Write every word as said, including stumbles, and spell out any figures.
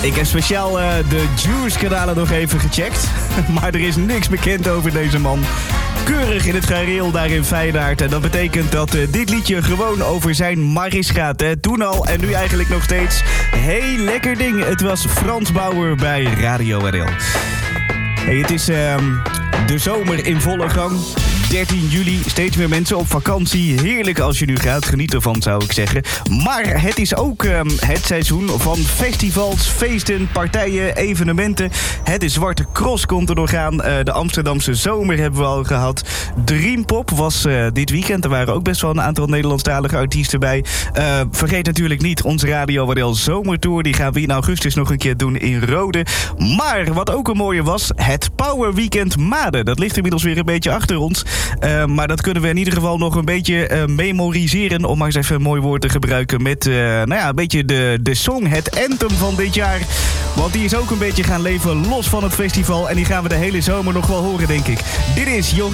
Ik heb speciaal uh, de Juice-kanalen nog even gecheckt. Maar er is niks bekend over deze man. Keurig in het gareel daar in Feyenoord. En dat betekent dat uh, dit liedje gewoon over zijn Maris gaat. Hè. Toen al en nu eigenlijk nog steeds. Heel lekker ding. Het was Frans Bauer bij Radio R L. Hey, het is uh, de zomer in volle gang. dertien juli, steeds meer mensen op vakantie. Heerlijk als je nu gaat, geniet ervan zou ik zeggen. Maar het is ook um, het seizoen van festivals, feesten, partijen, evenementen. Het is Zwarte Cross komt er nog aan. Uh, de Amsterdamse zomer hebben we al gehad. Dreampop was uh, dit weekend. Er waren ook best wel een aantal Nederlandstalige artiesten bij. Uh, vergeet natuurlijk niet onze Radio R L Zomertour. Die gaan we in augustus nog een keer doen in Rode. Maar wat ook een mooie was, het Power Weekend Maden. Dat ligt inmiddels weer een beetje achter ons. Uh, maar dat kunnen we in ieder geval nog een beetje uh, memoriseren. Om maar eens even een mooi woord te gebruiken. Met uh, nou ja, een beetje de, de song, het anthem van dit jaar. Want die is ook een beetje gaan leven los van het festival. En die gaan we de hele zomer nog wel horen, denk ik. Dit is Jorien.